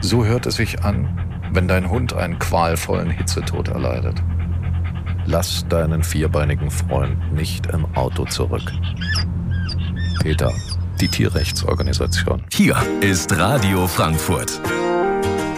So hört es sich an, wenn dein Hund einen qualvollen Hitzetod erleidet. Lass deinen vierbeinigen Freund nicht im Auto zurück. PETA, die Tierrechtsorganisation. Hier ist Radio Frankfurt.